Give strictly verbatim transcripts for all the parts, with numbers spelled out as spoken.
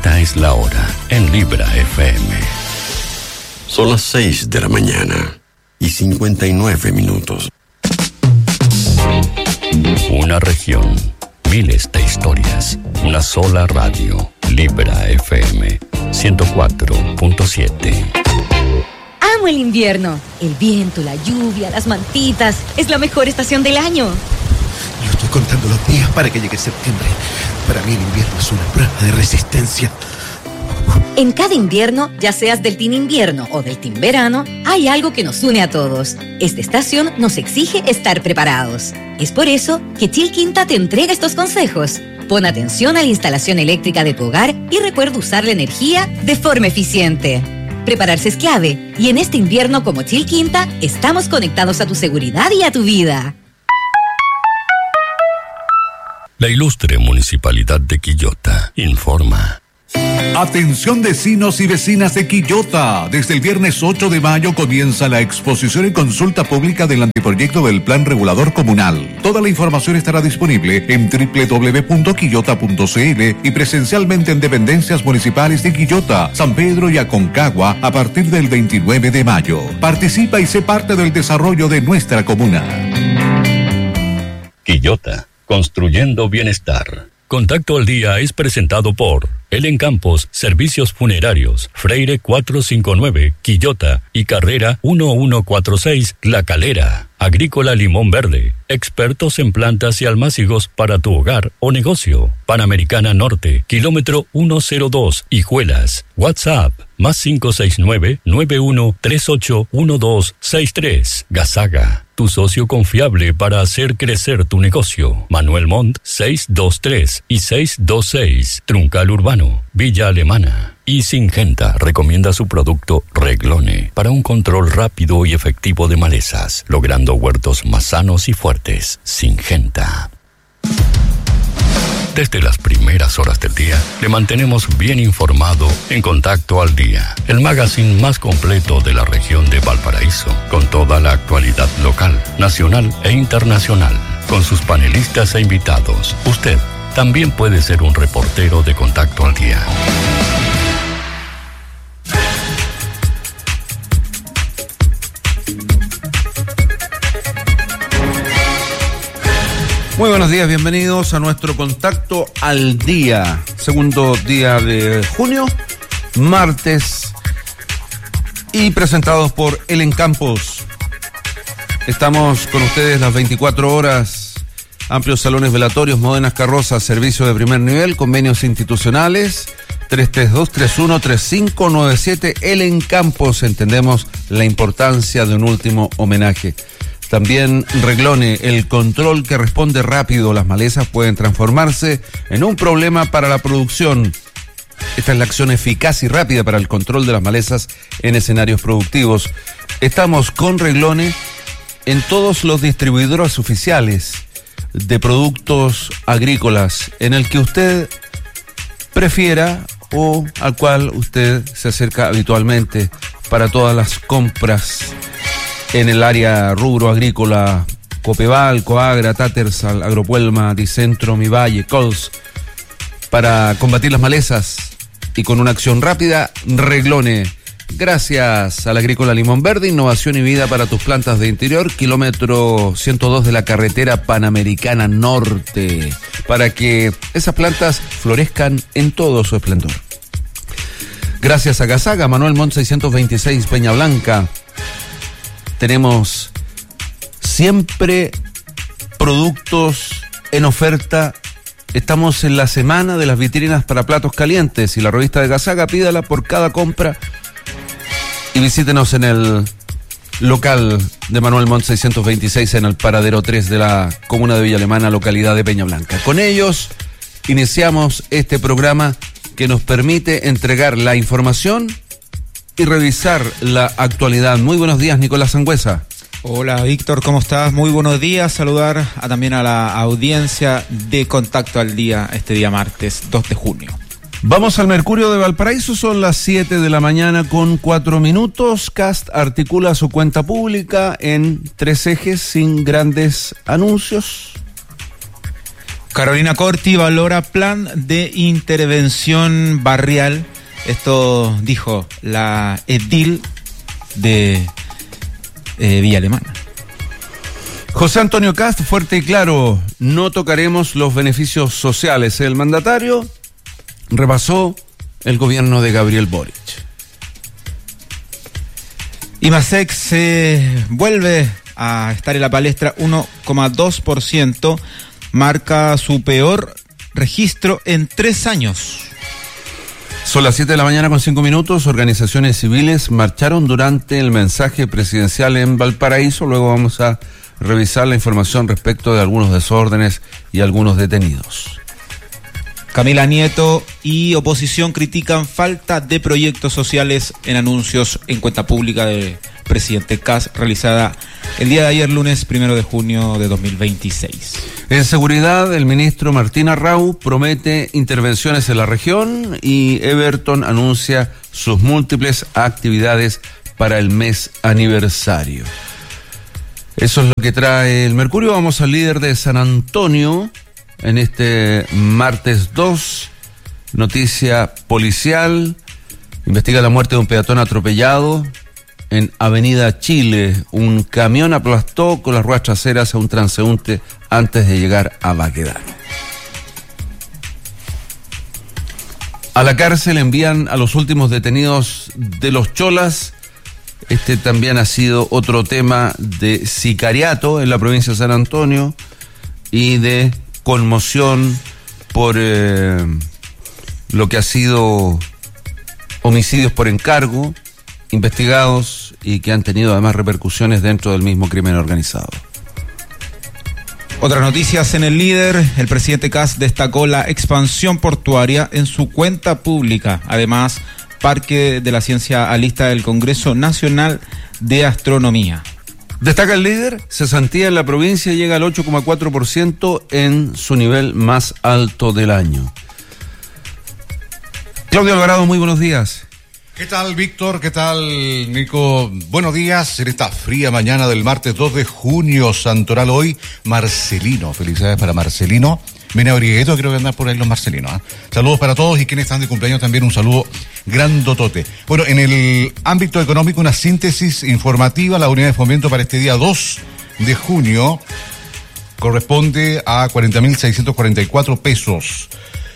Esta es la hora en Libra F M. Son las seis de la mañana y cincuenta y nueve minutos. Una región, miles de historias, una sola radio. Libra F M ciento cuatro punto siete. Amo el invierno. El viento, la lluvia, las mantitas. Es la mejor estación del año. Yo estoy contando los días para que llegue septiembre. Para mí el invierno es una prueba de resistencia. En cada invierno, ya seas del team invierno o del team verano, hay algo que nos une a todos. Esta estación nos exige estar preparados. Es por eso que Chilquinta te entrega estos consejos. Pon atención a la instalación eléctrica de tu hogar y recuerda usar la energía de forma eficiente. Prepararse es clave, y en este invierno como Chilquinta, estamos conectados a tu seguridad y a tu vida. La ilustre Municipalidad de Quillota informa. Atención vecinos y vecinas de Quillota. Desde el viernes ocho de mayo comienza la exposición y consulta pública del anteproyecto del Plan Regulador Comunal. Toda la información estará disponible en doble u doble u doble u punto quillota punto c l y presencialmente en dependencias municipales de Quillota, San Pedro y Aconcagua a partir del veintinueve de mayo. Participa y sé parte del desarrollo de nuestra comuna. Quillota, construyendo bienestar. Contacto al Día es presentado por Elen Campos, Servicios Funerarios, Freire cuatrocientos cincuenta y nueve, Quillota y Carrera mil ciento cuarenta y seis, La Calera. Agrícola Limón Verde, expertos en plantas y almácigos para tu hogar o negocio. Panamericana Norte, kilómetro ciento dos, Hijuelas. WhatsApp, más cinco seis nueve, nueve uno tres ocho, uno dos seis tres. Gasaga, tu socio confiable para hacer crecer tu negocio. Manuel Montt, seiscientos veintitrés y seiscientos veintiséis. Truncal Urbano, Villa Alemana. Y Syngenta recomienda su producto Reglone para un control rápido y efectivo de malezas, logrando huertos más sanos y fuertes. Syngenta. Desde las primeras horas del día, le mantenemos bien informado en Contacto al Día, el magazine más completo de la región de Valparaíso, con toda la actualidad local, nacional e internacional, con sus panelistas e invitados. Usted también puede ser un reportero de Contacto al Día. Muy buenos días, bienvenidos a nuestro Contacto al Día, segundo día de junio, martes, y presentados por Elen Campos. Estamos con ustedes las veinticuatro horas, amplios salones velatorios, modernas carrozas, servicio de primer nivel, convenios institucionales, tres tres dos, tres uno, tres cinco nueve siete, Elen Campos, entendemos la importancia de un último homenaje. También Reglone, el control que responde rápido. Las malezas pueden transformarse en un problema para la producción. Esta es la acción eficaz y rápida para el control de las malezas en escenarios productivos. Estamos con Reglone en todos los distribuidores oficiales de productos agrícolas, en el que usted prefiera o al cual usted se acerca habitualmente para todas las compras en el área rubro agrícola. Copeval, Coagra, Tattersall, Agropuelma, Dicentro, Mivalle, Cols, para combatir las malezas y con una acción rápida. Reglone. Gracias al Agrícola Limón Verde, innovación y vida para tus plantas de interior, kilómetro ciento dos de la carretera Panamericana Norte, para que esas plantas florezcan en todo su esplendor. Gracias a Gasaga, Manuel Montt seiscientos veintiséis, Peña Blanca. Tenemos siempre productos en oferta. Estamos en la semana de las vitrinas para platos calientes y la revista de Gasaga, pídala por cada compra y visítenos en el local de Manuel Montt seiscientos veintiséis en el paradero tres de la comuna de Villa Alemana, localidad de Peña Blanca. Con ellos iniciamos este programa que nos permite entregar la información y revisar la actualidad. Muy buenos días, Nicolás Sangüesa. Hola, Víctor, ¿cómo estás? Muy buenos días. Saludar a, también a la audiencia de Contacto al Día este día martes dos de junio. Vamos al Mercurio de Valparaíso, son las siete de la mañana con cuatro minutos. Cast articula su cuenta pública en tres ejes sin grandes anuncios. Carolina Corti valora plan de intervención barrial. Esto dijo la edil de eh, Villa Alemana. José Antonio Cast, fuerte y claro, no tocaremos los beneficios sociales. El mandatario rebasó el gobierno de Gabriel Boric. IMASEC se vuelve a estar en la palestra, uno coma dos por ciento, marca su peor registro en tres años. Son las siete de la mañana con cinco minutos. Organizaciones civiles marcharon durante el mensaje presidencial en Valparaíso. Luego vamos a revisar la información respecto de algunos desórdenes y algunos detenidos. Camila Nieto y oposición critican falta de proyectos sociales en anuncios en cuenta pública del presidente Kast, realizada el día de ayer, lunes primero de junio de dos mil veintiséis. En seguridad, el ministro Martín Arrau promete intervenciones en la región y Everton anuncia sus múltiples actividades para el mes aniversario. Eso es lo que trae el Mercurio. Vamos al líder de San Antonio en este martes dos. Noticia policial. Investiga la muerte de un peatón atropellado en Avenida Chile. Un camión aplastó con las ruedas traseras a un transeúnte antes de llegar a Baquedano. A la cárcel envían a los últimos detenidos de los Cholas. Este también ha sido otro tema de sicariato en la provincia de San Antonio y de conmoción por eh, lo que ha sido homicidios por encargo, investigados y que han tenido además repercusiones dentro del mismo crimen organizado. Otras noticias en el líder. El presidente Kast destacó la expansión portuaria en su cuenta pública. Además, Parque de la Ciencia alista del Congreso Nacional de Astronomía. Destaca el líder, cesantía en la provincia llega al ocho coma cuatro por ciento en su nivel más alto del año. Claudio Alvarado, muy buenos días. ¿Qué tal, Víctor? ¿Qué tal, Nico? Buenos días en esta fría mañana del martes dos de junio, Santoral hoy, Marcelino. Felicidades para Marcelino. Viene Abrigueto, creo que andan por ahí los marcelinos. ¿eh? Saludos para todos y quienes están de cumpleaños también un saludo grandotote. Bueno, en el ámbito económico, una síntesis informativa. La unidad de fomento para este día dos de junio corresponde a cuarenta mil seiscientos cuarenta y cuatro pesos.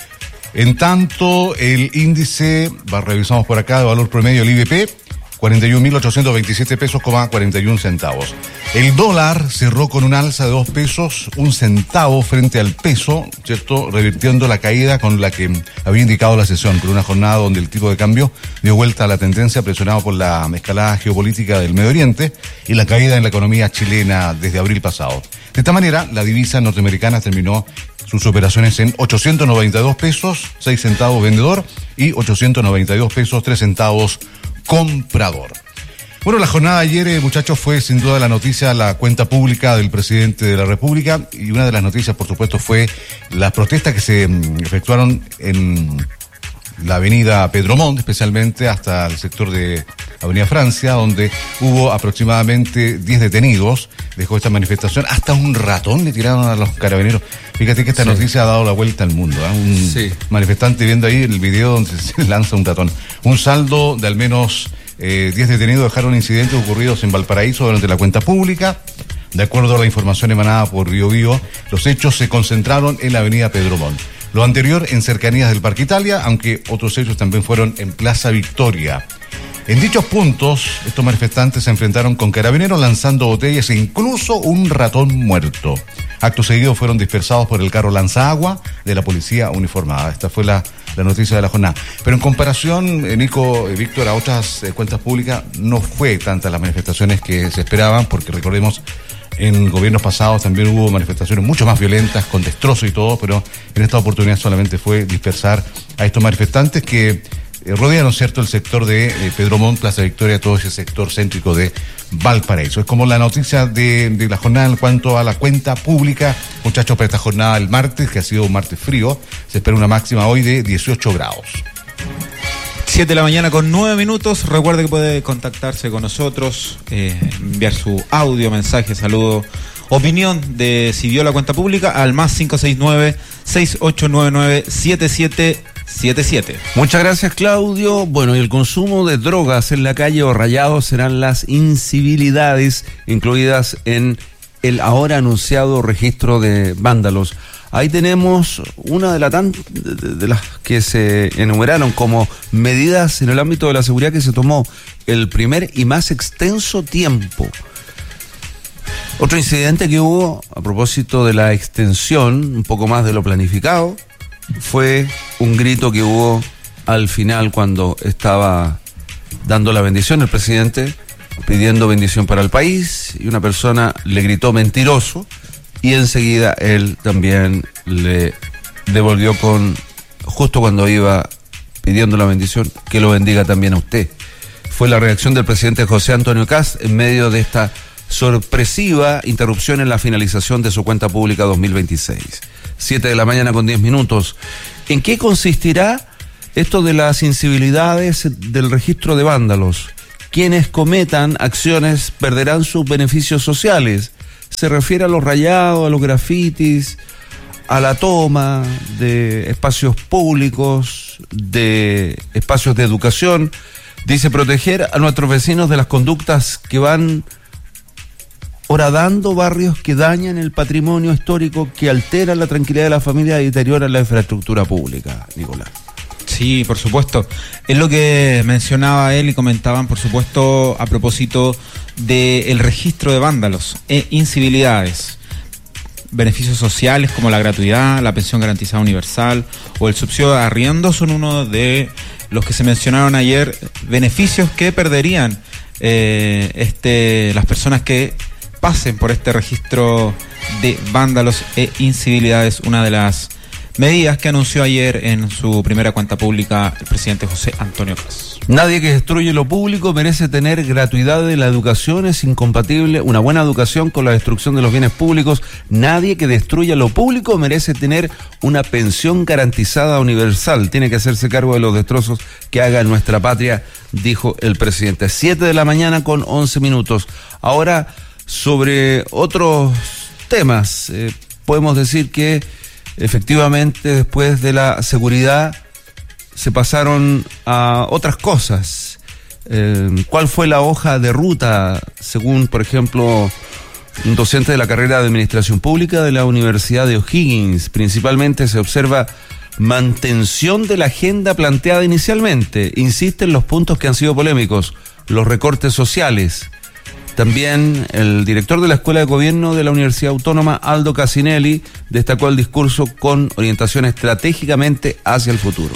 En tanto, el índice, va, revisamos por acá, de valor promedio, el I B P, cuarenta y un mil ochocientos veintisiete pesos, cuarenta y un centavos. El dólar cerró con un alza de dos pesos, un centavo frente al peso, ¿cierto? Revirtiendo la caída con la que había indicado la sesión, por una jornada donde el tipo de cambio dio vuelta a la tendencia presionado por la escalada geopolítica del Medio Oriente y la caída en la economía chilena desde abril pasado. De esta manera, la divisa norteamericana terminó sus operaciones en ochocientos noventa y dos pesos, seis centavos vendedor y ochocientos noventa y dos pesos, tres centavos comprador. Bueno, la jornada de ayer, eh, muchachos, fue sin duda la noticia, la cuenta pública del presidente de la República, y una de las noticias, por supuesto, fue las protestas que se mm, efectuaron en la avenida Pedro Montt, especialmente hasta el sector de Avenida Francia, donde hubo aproximadamente diez detenidos. Dejó esta manifestación, hasta un ratón le tiraron a los carabineros. Fíjate que esta sí. noticia ha dado la vuelta al mundo, ¿eh? Un sí. manifestante viendo ahí el video donde se lanza un ratón. Un saldo de al menos eh, diez detenidos dejaron incidentes ocurridos en Valparaíso durante la cuenta pública. De acuerdo a la información emanada por Bio Bio, los hechos se concentraron en la avenida Pedro Montt. Lo anterior en cercanías del Parque Italia, aunque otros hechos también fueron en Plaza Victoria. En dichos puntos, estos manifestantes se enfrentaron con carabineros lanzando botellas e incluso un ratón muerto. Acto seguido fueron dispersados por el carro lanzaagua de la policía uniformada. Esta fue la, la noticia de la jornada. Pero en comparación, eh, Nico, eh, Víctor, a otras eh, cuentas públicas, no fue tantas las manifestaciones que se esperaban, porque recordemos, en gobiernos pasados también hubo manifestaciones mucho más violentas, con destrozo y todo, pero en esta oportunidad solamente fue dispersar a estos manifestantes que eh, rodearon, ¿cierto?, el sector de eh, Pedro Montt, Plaza Victoria, todo ese sector céntrico de Valparaíso. Es como la noticia de, de la jornada en cuanto a la cuenta pública, muchachos, para esta jornada el martes, que ha sido un martes frío. Se espera una máxima hoy de dieciocho grados. siete de la mañana con nueve minutos. Recuerde que puede contactarse con nosotros, eh, enviar su audio, mensaje, saludo opinión de si vio la cuenta pública al más cinco seis nueve, seis ocho nueve nueve, siete siete siete siete. Muchas gracias, Claudio. Bueno, y el consumo de drogas en la calle o rayados serán las incivilidades incluidas en el ahora anunciado registro de vándalos. Ahí tenemos una de, la tan, de, de las que se enumeraron como medidas en el ámbito de la seguridad que se tomó el primer y más extenso tiempo. Otro incidente que hubo a propósito de la extensión, un poco más de lo planificado, fue un grito que hubo al final cuando estaba dando la bendición el presidente, pidiendo bendición para el país, y una persona le gritó mentiroso, y enseguida él también le devolvió con, justo cuando iba pidiendo la bendición, que lo bendiga también a usted. Fue la reacción del presidente José Antonio Kast en medio de esta sorpresiva interrupción en la finalización de su cuenta pública dos mil veintiséis. Siete de la mañana con diez minutos. ¿En qué consistirá esto de las incivilidades del registro de vándalos? Quienes cometan acciones perderán sus beneficios sociales. Se refiere a los rayados, a los grafitis, a la toma de espacios públicos, de espacios de educación. Dice proteger a nuestros vecinos de las conductas que van horadando barrios que dañan el patrimonio histórico, que alteran la tranquilidad de la familia y deterioran la infraestructura pública, Nicolás. Sí, por supuesto. Es lo que mencionaba él y comentaban, por supuesto, a propósito del registro de vándalos e incivilidades. Beneficios sociales como la gratuidad, la pensión garantizada universal o el subsidio de arriendo son uno de los que se mencionaron ayer, beneficios que perderían eh, este, las personas que pasen por este registro de vándalos e incivilidades, una de las medidas que anunció ayer en su primera cuenta pública el presidente José Antonio Kast. Nadie que destruye lo público merece tener gratuidad de la educación. Es incompatible una buena educación con la destrucción de los bienes públicos. Nadie que destruya lo público merece tener una pensión garantizada universal. Tiene que hacerse cargo de los destrozos que haga en nuestra patria, dijo el presidente. Siete de la mañana con once minutos. Ahora, sobre otros temas, eh, podemos decir que efectivamente, después de la seguridad, se pasaron a otras cosas. Eh, ¿Cuál fue la hoja de ruta, según, por ejemplo, un docente de la carrera de Administración Pública de la Universidad de O'Higgins? Principalmente se observa mantención de la agenda planteada inicialmente. Insiste en los puntos que han sido polémicos, los recortes sociales. También el director de la Escuela de Gobierno de la Universidad Autónoma, Aldo Casinelli, destacó el discurso con orientación estratégicamente hacia el futuro.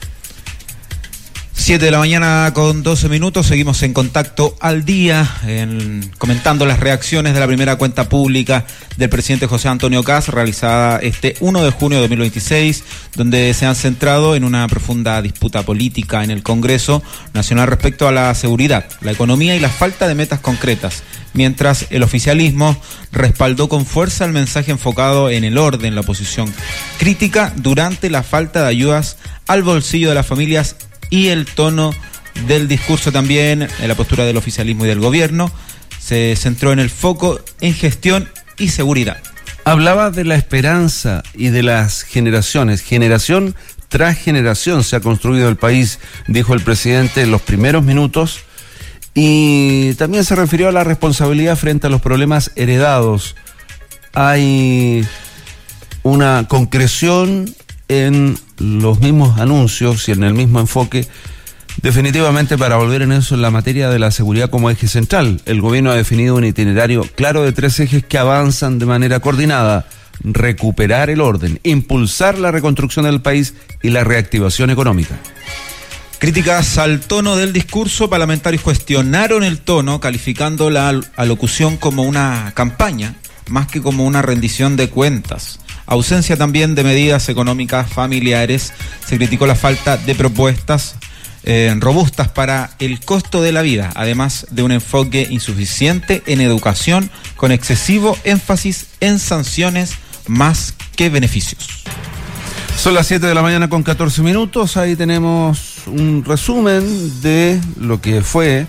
Siete de la mañana con doce minutos, seguimos en Contacto al Día, en, comentando las reacciones de la primera cuenta pública del presidente José Antonio Kast, realizada este uno de junio de dos mil veintiséis, donde se han centrado en una profunda disputa política en el Congreso Nacional respecto a la seguridad, la economía y la falta de metas concretas, mientras el oficialismo respaldó con fuerza el mensaje enfocado en el orden, la oposición crítica durante la falta de ayudas al bolsillo de las familias y el tono del discurso también, en la postura del oficialismo y del gobierno, se centró en el foco en gestión y seguridad. Hablaba de la esperanza y de las generaciones. Generación tras generación se ha construido el país, dijo el presidente en los primeros minutos, y también se refirió a la responsabilidad frente a los problemas heredados. Hay una concreción en los mismos anuncios y en el mismo enfoque, definitivamente para volver en eso en la materia de la seguridad como eje central. El gobierno ha definido un itinerario claro de tres ejes que avanzan de manera coordinada: recuperar el orden, impulsar la reconstrucción del país y la reactivación económica. Críticas al tono del discurso, parlamentarios cuestionaron el tono, calificando la alocución como una campaña, más que como una rendición de cuentas. Ausencia también de medidas económicas familiares. Se criticó la falta de propuestas eh, robustas para el costo de la vida, además de un enfoque insuficiente en educación, con excesivo énfasis en sanciones más que beneficios. Son las siete de la mañana con catorce minutos. Ahí tenemos un resumen de lo que fue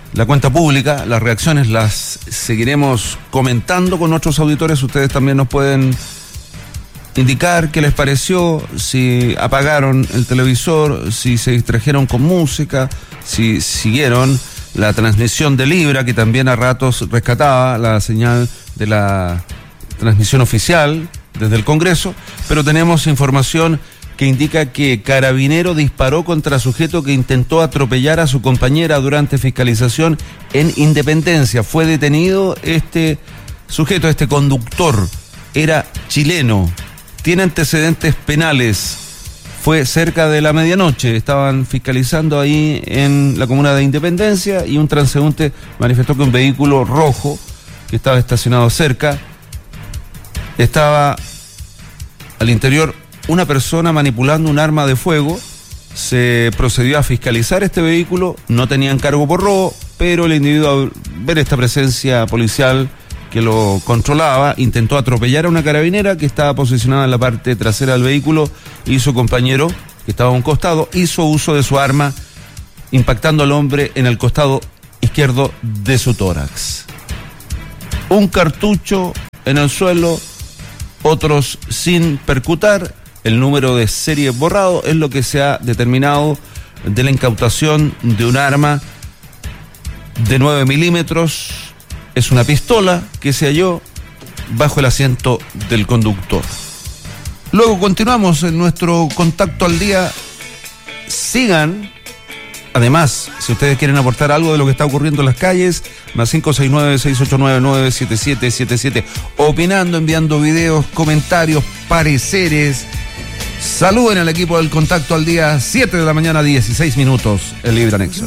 la cuenta pública. Las reacciones las seguiremos comentando con nuestros auditores. Ustedes también nos pueden indicar qué les pareció, si apagaron el televisor, si se distrajeron con música, si siguieron la transmisión de Libra, que también a ratos rescataba la señal de la transmisión oficial desde el Congreso, pero tenemos información que indica que Carabinero disparó contra sujeto que intentó atropellar a su compañera durante fiscalización en Independencia. Fue detenido este sujeto, este conductor, era chileno, tiene antecedentes penales. Fue cerca de la medianoche, estaban fiscalizando ahí en la comuna de Independencia y un transeúnte manifestó que un vehículo rojo que estaba estacionado cerca, estaba al interior una persona manipulando un arma de fuego. Se procedió a fiscalizar este vehículo, no tenían cargo por robo, pero el individuo, al ver esta presencia policial que lo controlaba, intentó atropellar a una carabinera que estaba posicionada en la parte trasera del vehículo y su compañero, que estaba a un costado, hizo uso de su arma, impactando al hombre en el costado izquierdo de su tórax. Un cartucho en el suelo, otros sin percutar. El número de serie borrado es lo que se ha determinado de la incautación de un arma de nueve milímetros. Es una pistola que se halló bajo el asiento del conductor. Luego continuamos en nuestro contacto al día. Sigan. Además, si ustedes quieren aportar algo de lo que está ocurriendo en las calles, más cinco seis nueve, seis ocho nueve, nueve siete siete siete siete, opinando, enviando videos, comentarios, pareceres. Saluden al equipo del Contacto al Día, siete de la mañana, dieciséis minutos, el Libre Anexo.